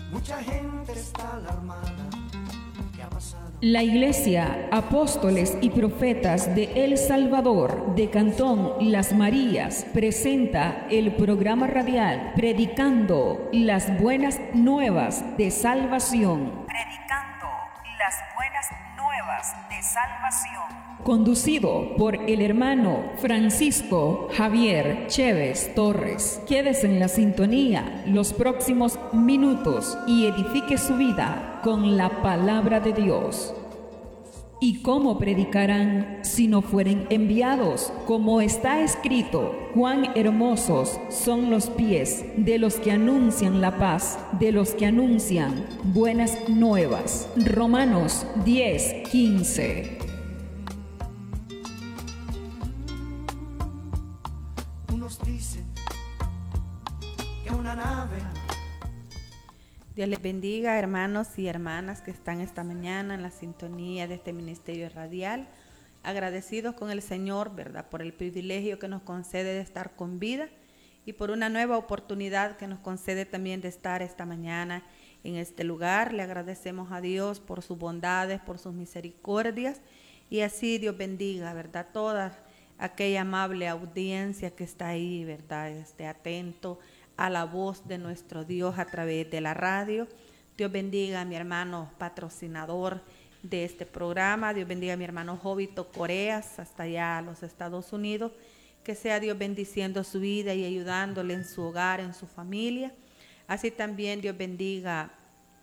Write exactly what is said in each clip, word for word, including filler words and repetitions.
Mucha gente está alarmada. ¿Qué ha pasado? La Iglesia Apóstoles y Profetas de El Salvador, de Cantón Las Marías, presenta el programa radial Predicando las Buenas Nuevas de Salvación. Predicando las Buenas Nuevas de Salvación. Conducido por el hermano Francisco Javier Chévez Torres. Quédese en la sintonía los próximos minutos y edifique su vida con la palabra de Dios. ¿Y cómo predicarán si no fueren enviados? Como está escrito, cuán hermosos son los pies de los que anuncian la paz, de los que anuncian buenas nuevas. Romanos diez, quince. Dicen que una nave. Dios les bendiga, hermanos y hermanas que están esta mañana en la sintonía de este ministerio radial. Agradecidos con el Señor, ¿verdad?, por el privilegio que nos concede de estar con vida y por una nueva oportunidad que nos concede también de estar esta mañana en este lugar. Le agradecemos a Dios por sus bondades, por sus misericordias, y así Dios bendiga, ¿verdad?, todas aquella amable audiencia que está ahí, ¿verdad?, esté atento a la voz de nuestro Dios a través de la radio. Dios bendiga a mi hermano patrocinador de este programa. Dios bendiga a mi hermano Jovito Coreas, hasta allá a los Estados Unidos. Que sea Dios bendiciendo su vida y ayudándole en su hogar, en su familia. Así también Dios bendiga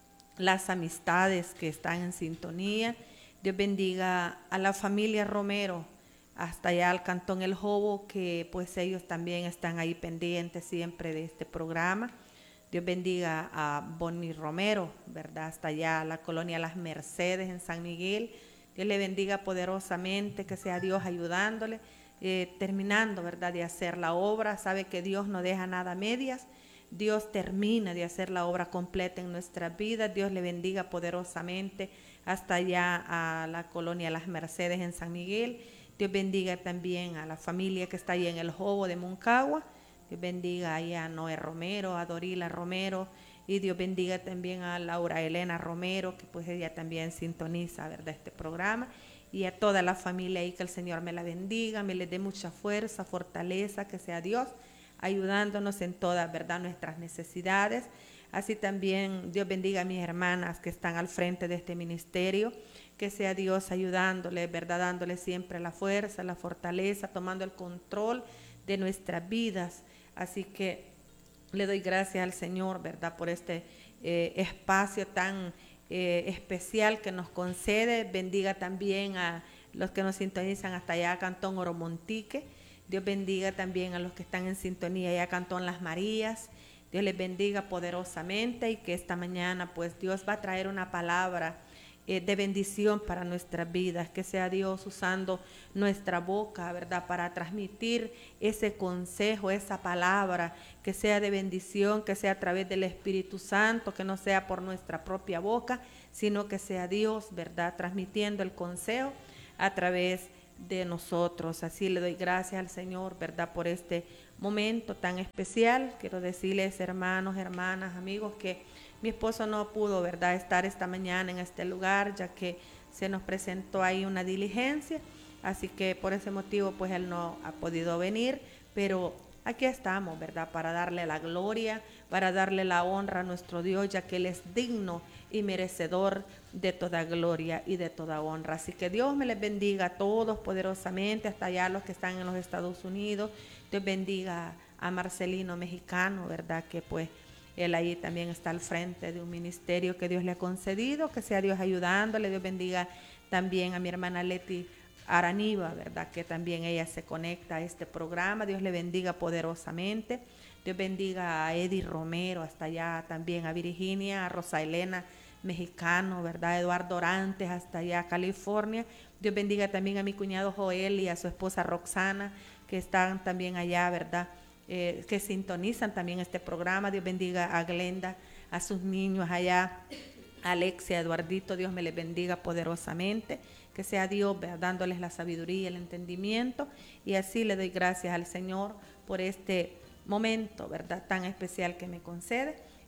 las amistades que están en sintonía. Dios bendiga a la familia Romero, hasta allá al Cantón El Jobo, que pues ellos también están ahí pendientes siempre de este programa. Dios bendiga a Bonnie Romero, ¿verdad?, hasta allá a la colonia Las Mercedes en San Miguel. Dios le bendiga poderosamente, que sea Dios ayudándole, eh, terminando, ¿verdad?, de hacer la obra. Sabe que Dios no deja nada a medias. Dios termina de hacer la obra completa en nuestras vidas. Dios le bendiga poderosamente hasta allá a la colonia Las Mercedes en San Miguel. Dios bendiga también a la familia que está ahí en El Jobo de Moncagua. Dios bendiga ahí a Noé Romero, a Dorila Romero, y Dios bendiga también a Laura Elena Romero, que pues ella también sintoniza, ¿verdad?, este programa, y a toda la familia ahí, que el Señor me la bendiga, me les dé mucha fuerza, fortaleza, que sea Dios ayudándonos en todas, ¿verdad?, nuestras necesidades. Así también Dios bendiga a mis hermanas que están al frente de este ministerio, que sea Dios ayudándoles, ¿verdad?, dándole siempre la fuerza, la fortaleza, tomando el control de nuestras vidas. Así que le doy gracias al Señor, ¿verdad?, por este eh, espacio tan eh, especial que nos concede. Bendiga también a los que nos sintonizan hasta allá a Cantón Oromontique. Dios bendiga también a los que están en sintonía allá a Cantón Las Marías. Dios les bendiga poderosamente, y que esta mañana pues Dios va a traer una palabra eh, de bendición para nuestras vidas. Que sea Dios usando nuestra boca, ¿verdad?, para transmitir ese consejo, esa palabra, que sea de bendición, que sea a través del Espíritu Santo, que no sea por nuestra propia boca, sino que sea Dios, ¿verdad?, transmitiendo el consejo a través de nosotros. Así le doy gracias al Señor, ¿verdad?, por este momento tan especial. Quiero decirles, hermanos, hermanas, amigos, que mi esposo no pudo, ¿verdad?, estar esta mañana en este lugar, ya que se nos presentó ahí una diligencia, así que por ese motivo pues él no ha podido venir, pero aquí estamos, ¿verdad?, para darle la gloria, para darle la honra a nuestro Dios, ya que Él es digno y merecedor de toda gloria y de toda honra. Así que Dios me les bendiga a todos poderosamente, hasta allá los que están en los Estados Unidos. Dios bendiga a Marcelino Mexicano, ¿verdad?, que pues él ahí también está al frente de un ministerio que Dios le ha concedido, que sea Dios ayudándole. Dios bendiga también a mi hermana Leti Araniva, ¿verdad?, que también ella se conecta a este programa. Dios le bendiga poderosamente. Dios bendiga a Eddie Romero, hasta allá también a Virginia, a Rosa Elena Mexicano, ¿verdad?, Eduardo Orantes, hasta allá a California. Dios bendiga también a mi cuñado Joel y a su esposa Roxana, que están también allá, ¿verdad?, eh, que sintonizan también este programa. Dios bendiga a Glenda, a sus niños allá, a Alexia, Eduardito. Dios me les bendiga poderosamente. Que sea Dios, ¿verdad?, dándoles la sabiduría, el entendimiento, y así le doy gracias al Señor por este momento, ¿verdad?, tan especial que me concede.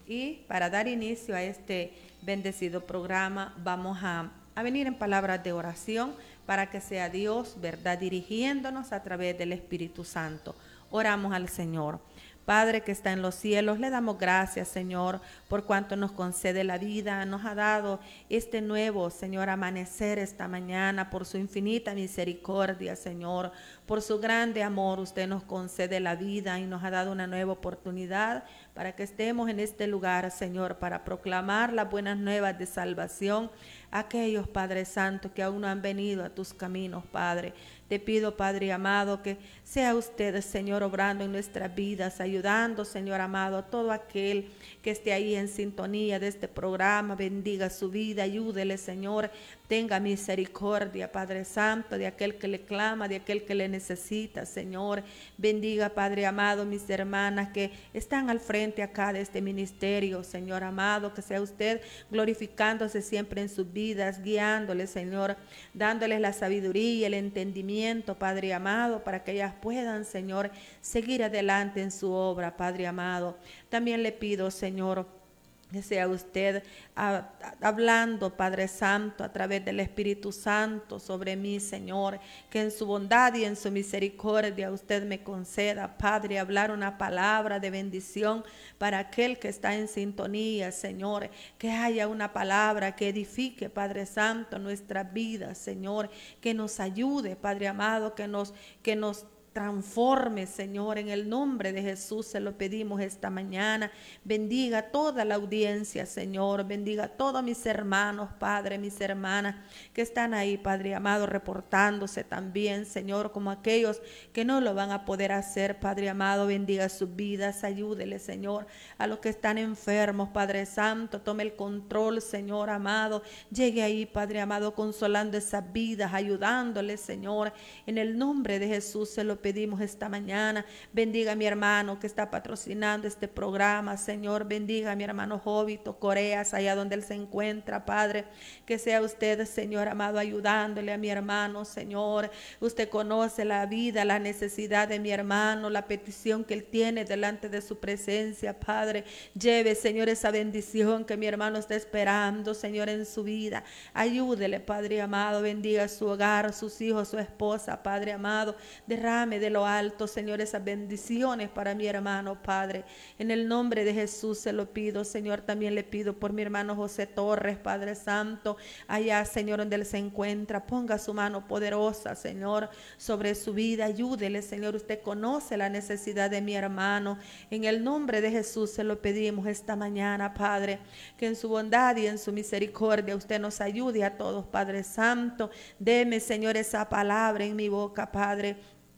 Y para dar inicio a este bendecido programa, vamos a, a venir en palabras de oración para que sea Dios, ¿verdad?, dirigiéndonos a través del Espíritu Santo. Oramos al Señor. Padre que está en los cielos, le damos gracias, Señor, por cuanto nos concede la vida, nos ha dado este nuevo, Señor, amanecer esta mañana, por su infinita misericordia, Señor, por su grande amor, usted nos concede la vida y nos ha dado una nueva oportunidad para que estemos en este lugar, Señor, para proclamar las buenas nuevas de salvación a aquellos, Padre Santo, que aún no han venido a tus caminos, Padre. Te pido, Padre amado, que sea usted, Señor, obrando en nuestras vidas, ayudando, Señor amado, a todo aquel que esté ahí en sintonía de este programa. Bendiga su vida, ayúdele, Señor. Tenga misericordia, Padre Santo, de aquel que le clama, de aquel que le necesita, Señor. Bendiga, Padre amado, mis hermanas que están al frente acá de este ministerio, Señor amado, que sea usted glorificándose siempre en sus vidas, guiándoles, Señor, dándoles la sabiduría, el entendimiento, Padre amado, para que ellas puedan, Señor, seguir adelante en su obra, Padre amado. También le pido, Señor, que sea usted a, a, hablando, Padre Santo, a través del Espíritu Santo sobre mí, Señor, que en su bondad y en su misericordia usted me conceda, Padre, hablar una palabra de bendición para aquel que está en sintonía, Señor, que haya una palabra que edifique, Padre Santo, nuestras vidas, Señor, que nos ayude, Padre amado, que nos, que nos transforme, Señor, en el nombre de Jesús se lo pedimos esta mañana. Bendiga toda la audiencia, Señor, bendiga a todos mis hermanos, Padre, mis hermanas que están ahí, Padre amado, reportándose también, Señor, como aquellos que no lo van a poder hacer, Padre amado. Bendiga sus vidas, ayúdele, Señor, a los que están enfermos, Padre Santo, tome el control, Señor amado, llegue ahí, Padre amado, consolando esas vidas, ayudándoles, Señor, en el nombre de Jesús se lo pedimos esta mañana. Bendiga a mi hermano que está patrocinando este programa, Señor. Bendiga a mi hermano Jovito Coreas, allá donde él se encuentra, Padre. Que sea usted, Señor amado, ayudándole a mi hermano, Señor. Usted conoce la vida, la necesidad de mi hermano, la petición que él tiene delante de su presencia, Padre. Lleve, Señor, esa bendición que mi hermano está esperando, Señor, en su vida. Ayúdele, Padre amado. Bendiga su hogar, sus hijos, su esposa, Padre amado. Derrame de lo alto, Señor, esas bendiciones para mi hermano, Padre. En el nombre de Jesús se lo pido, Señor. También le pido por mi hermano José Torres, Padre Santo, allá, Señor, donde él se encuentra. Ponga su mano poderosa, Señor, sobre su vida. Ayúdele, Señor. Usted conoce la necesidad de mi hermano. En el nombre de Jesús se lo pedimos esta mañana, Padre, que en su bondad y en su misericordia usted nos ayude a todos, Padre Santo. Deme, Señor, esa palabra en mi boca, Padre,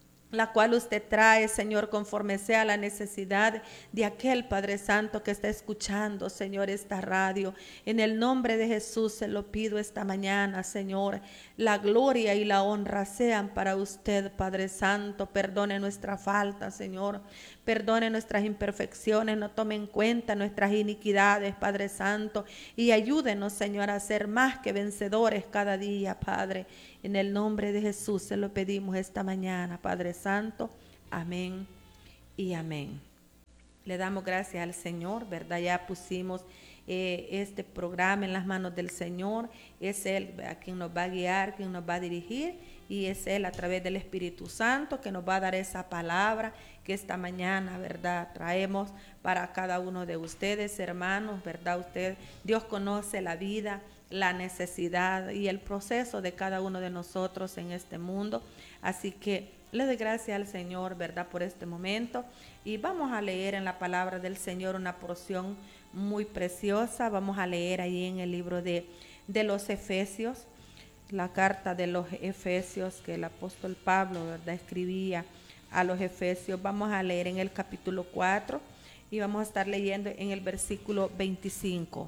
la cual usted trae, Señor, conforme sea la necesidad de aquel, Padre Santo, que está escuchando, Señor, esta radio. En el nombre de Jesús se lo pido esta mañana, Señor. La gloria y la honra sean para usted, Padre Santo. Perdone nuestra falta, Señor. Perdone nuestras imperfecciones, no tome en cuenta nuestras iniquidades, Padre Santo, y ayúdenos, Señor, a ser más que vencedores cada día, Padre. En el nombre de Jesús se lo pedimos esta mañana, Padre Santo. Amén y amén. Le damos gracias al Señor, ¿verdad? Ya pusimos eh, este programa en las manos del Señor. Es Él a quien nos va a guiar, quien nos va a dirigir, y es Él a través del Espíritu Santo que nos va a dar esa palabra que esta mañana, ¿verdad?, traemos para cada uno de ustedes, hermanos, ¿verdad? Usted, Dios conoce la vida, la necesidad y el proceso de cada uno de nosotros en este mundo. Así que le doy gracias al Señor, ¿verdad?, por este momento. Y vamos a leer en la palabra del Señor una porción muy preciosa. Vamos a leer ahí en el libro de, de los Efesios, la carta de los Efesios que el apóstol Pablo, ¿verdad?, escribía a los Efesios. Vamos a leer en el capítulo cuatro y vamos a estar leyendo en el versículo veinticinco.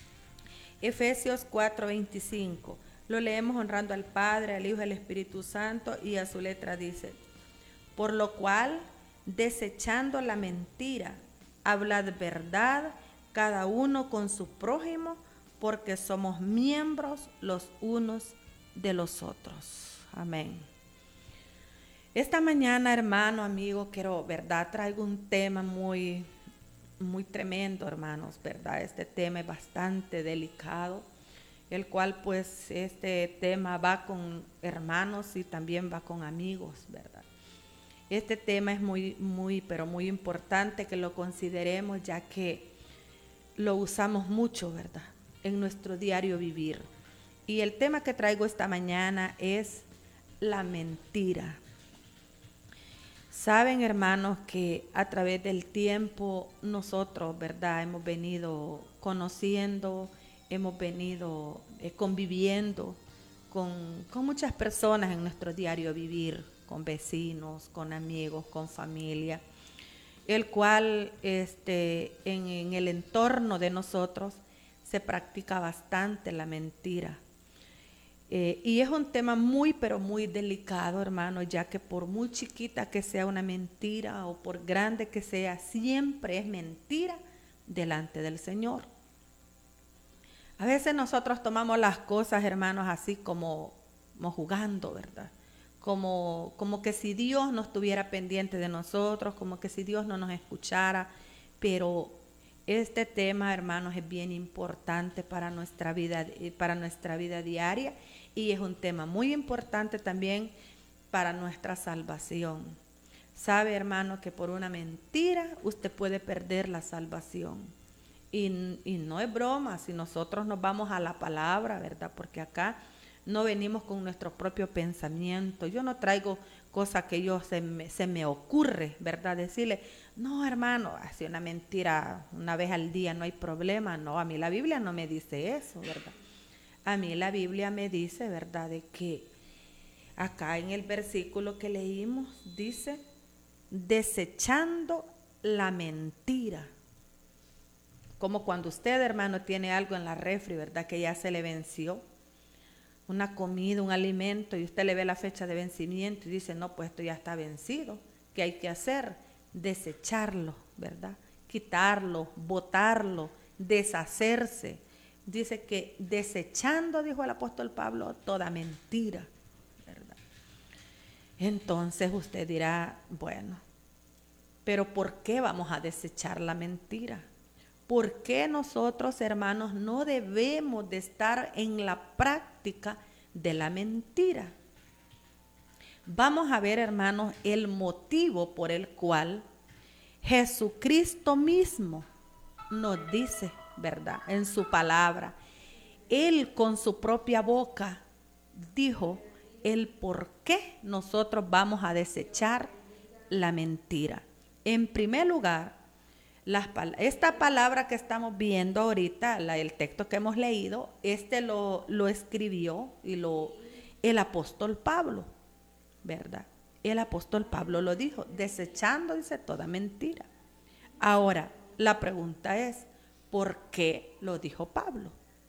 Efesios cuatro, veinticinco. Lo leemos honrando al Padre, al Hijo y al Espíritu Santo, y a su letra dice: por lo cual, desechando la mentira, hablad verdad, cada uno con su prójimo, porque somos miembros los unos de los otros. Amén. Esta mañana, hermano, amigo, quiero, ¿verdad?, traigo un tema muy, muy tremendo, hermanos, ¿verdad? Este tema es bastante delicado, el cual pues este tema va con hermanos y también va con amigos, ¿verdad? Este tema es muy, muy, pero muy importante que lo consideremos, ya que lo usamos mucho, ¿verdad?, en nuestro diario vivir. Y el tema que traigo esta mañana es la mentira. Saben, hermanos, que a través del tiempo nosotros, ¿verdad?, hemos venido conociendo, hemos venido eh, conviviendo con, con muchas personas en nuestro diario vivir, con vecinos, con amigos, con familia, el cual este, en, en el entorno de nosotros se practica bastante la mentira. Eh, y es un tema muy, pero muy delicado, hermano, ya que por muy chiquita que sea una mentira o por grande que sea, siempre es mentira delante del Señor. A veces nosotros tomamos las cosas, hermanos, así como, como jugando, ¿verdad? Como, como que si Dios no estuviera pendiente de nosotros, como que si Dios no nos escuchara, pero este tema, hermanos, es bien importante para nuestra vida, para nuestra vida diaria, y es un tema muy importante también para nuestra salvación. Sabe, hermano, que por una mentira usted puede perder la salvación. Y, y no es broma, si nosotros nos vamos a la palabra, ¿verdad? Porque acá no venimos con nuestro propio pensamiento. Yo no traigo cosas que yo se me, se me ocurre, ¿verdad? Decirle, no, hermano, hace una mentira una vez al día, no hay problema. No, a mí la Biblia no me dice eso, ¿verdad? A mí la Biblia me dice, ¿verdad?, de que acá en el versículo que leímos dice, desechando la mentira. Como cuando usted, hermano, tiene algo en la refri, ¿verdad?, que ya se le venció, una comida, un alimento, y usted le ve la fecha de vencimiento y dice, no, pues esto ya está vencido. ¿Qué hay que hacer? Desecharlo, ¿verdad? Quitarlo, botarlo, deshacerse. Dice que desechando, dijo el apóstol Pablo, toda mentira, ¿verdad? Entonces usted dirá, bueno, pero ¿por qué vamos a desechar la mentira? ¿Por qué nosotros, hermanos, no debemos de estar en la práctica de la mentira? Vamos a ver, hermanos, el motivo por el cual Jesucristo mismo nos dice, ¿verdad?, en su palabra. Él con su propia boca dijo el por qué nosotros vamos a desechar la mentira. En primer lugar, Las, esta palabra que estamos viendo ahorita, la, el texto que hemos leído, este lo, lo escribió y lo, el apóstol Pablo, ¿verdad? El apóstol Pablo lo dijo, desechando, dice, toda mentira. Ahora, la pregunta es, ¿por qué lo dijo Pablo?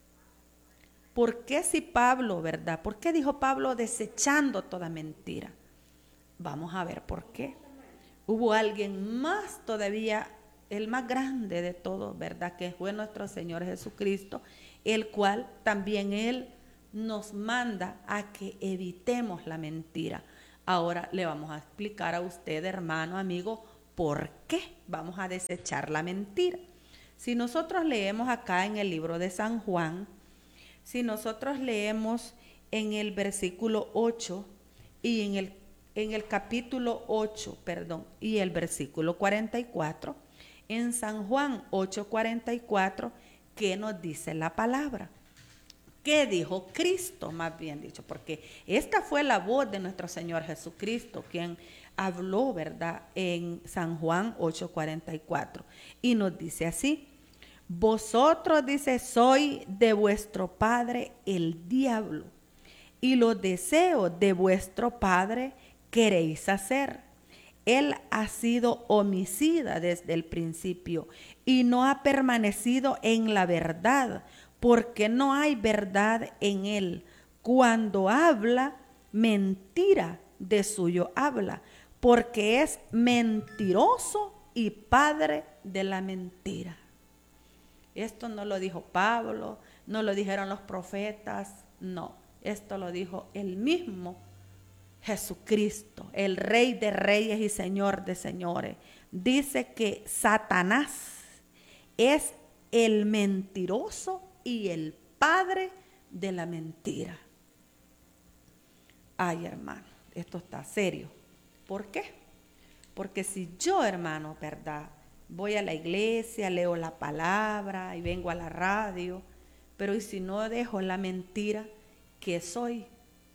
¿Por qué si Pablo, verdad? ¿Por qué dijo Pablo desechando toda mentira? Vamos a ver por qué. Hubo alguien más todavía, el más grande de todos, ¿verdad?, que fue nuestro Señor Jesucristo, el cual también Él nos manda a que evitemos la mentira. Ahora le vamos a explicar a usted, hermano, amigo, por qué vamos a desechar la mentira. Si nosotros leemos acá en el libro de San Juan, si nosotros leemos en el versículo ocho y en el, en el capítulo ocho, perdón, y el versículo cuarenta y cuatro, en San Juan ocho cuarenta y cuatro, ¿qué nos dice la palabra? ¿Qué dijo Cristo, más bien dicho? Porque esta fue la voz de nuestro Señor Jesucristo, quien habló, ¿verdad?, en San Juan ocho cuarenta y cuatro. Y nos dice así, vosotros, dice, sois de vuestro padre el diablo, y los deseos de vuestro padre queréis hacer. Él ha sido homicida desde el principio y no ha permanecido en la verdad, porque no hay verdad en él. Cuando habla, mentira de suyo habla, porque es mentiroso y padre de la mentira. Esto no lo dijo Pablo, no lo dijeron los profetas, no, esto lo dijo él mismo, Jesucristo, el Rey de reyes y Señor de señores. Dice que Satanás, es el mentiroso y el padre de la mentira. Ay, hermano, esto está serio. ¿Por qué? Porque si yo, hermano, ¿verdad?, voy a la iglesia, leo la palabra y vengo a la radio, pero ¿y si no dejo la mentira, qué soy?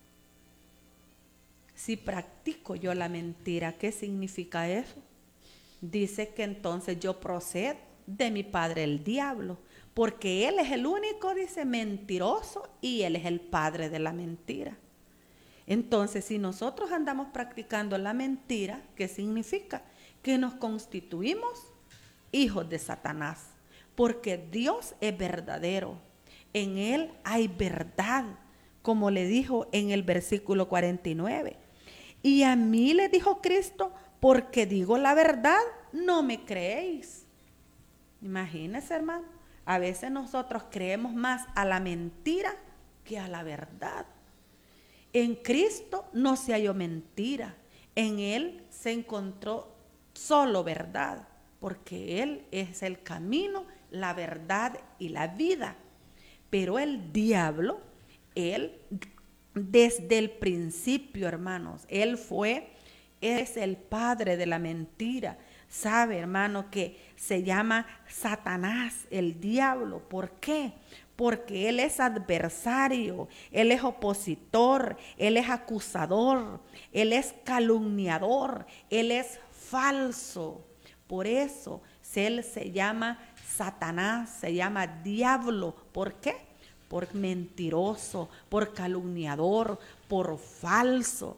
Si practico yo la mentira, ¿qué significa eso? Dice que entonces yo procedo de mi padre el diablo, porque él es el único, dice, mentiroso, y él es el padre de la mentira. Entonces, si nosotros andamos practicando la mentira, ¿qué significa? Que nos constituimos hijos de Satanás, porque Dios es verdadero, en él hay verdad, como le dijo en el versículo cuarenta y nueve. Y a mí le dijo Cristo, porque digo la verdad, no me creéis. Imagínense, hermano, a veces nosotros creemos más a la mentira que a la verdad. En Cristo no se halló mentira, en él se encontró solo verdad, porque él es el camino, la verdad y la vida. Pero el diablo, él desde el principio, hermanos, él fue, es el padre de la mentira. Sabe, hermano, que se llama Satanás, el diablo. ¿Por qué? Porque él es adversario, él es opositor, él es acusador, él es calumniador, él es falso. Por eso él se llama Satanás, se llama diablo. ¿Por qué? Por mentiroso, por calumniador, por falso.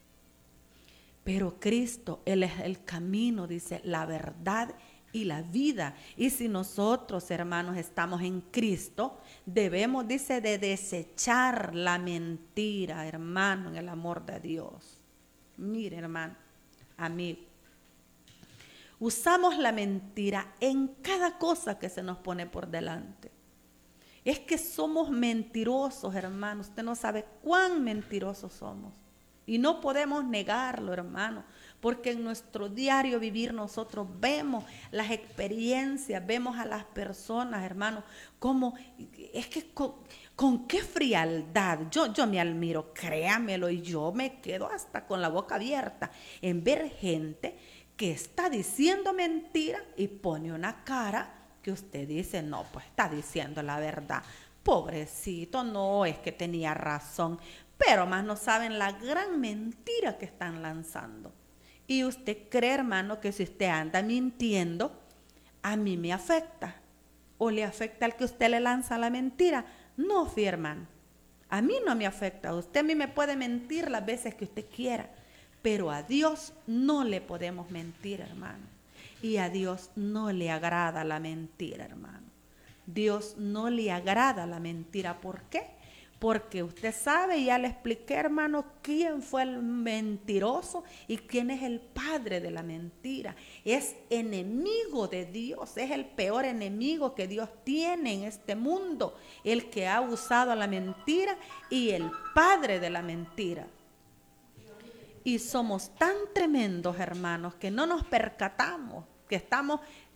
Pero Cristo, él es el camino, dice, la verdad y la vida. Y si nosotros, hermanos, estamos en Cristo, debemos, dice, de desechar la mentira, hermano, en el amor de Dios. Mire, hermano, amigo, usamos la mentira en cada cosa que se nos pone por delante. Es que somos mentirosos, hermano. Usted no sabe cuán mentirosos somos. Y no podemos negarlo, hermano, porque en nuestro diario vivir nosotros vemos las experiencias, vemos a las personas, hermano, como, es que con, con qué frialdad, yo, yo me admiro, créamelo, y yo me quedo hasta con la boca abierta en ver gente que está diciendo mentira y pone una cara que usted dice, no, pues está diciendo la verdad. Pobrecito, no, es que tenía razón. Pero más no saben la gran mentira que están lanzando. Y usted cree, hermano, que si usted anda mintiendo, a mí me afecta. O le afecta al que usted le lanza la mentira. No, fi, hermano. A mí no me afecta. Usted a mí me puede mentir las veces que usted quiera. Pero a Dios no le podemos mentir, hermano. Y a Dios no le agrada la mentira, hermano. Dios no le agrada la mentira. ¿Por qué? Porque usted sabe, ya le expliqué, hermano, quién fue el mentiroso y quién es el padre de la mentira. Es enemigo de Dios, es el peor enemigo que Dios tiene en este mundo, el que ha usado la mentira y el padre de la mentira. Y somos tan tremendos, hermanos, que no nos percatamos, que estamos